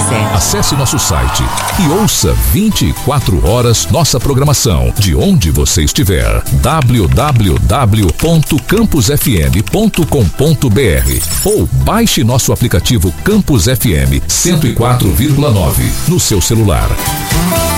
RC7. Acesse nosso site e ouça 24 horas nossa programação, de onde você estiver. www.campusfm.com.br ou baixe nosso aplicativo Campus FM 104,9 no seu celular.